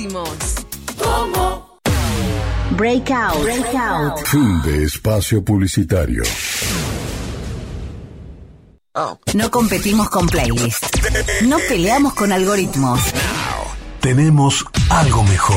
decimos. ¿Cómo? Breakout. Fin de espacio publicitario. No competimos con playlists. No peleamos con algoritmos. Tenemos algo mejor.